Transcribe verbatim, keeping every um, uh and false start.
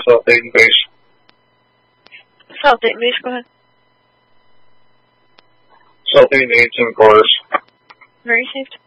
South Dayton base. South Dayton base, go ahead. South Dayton eighteen cars. Where are you saved?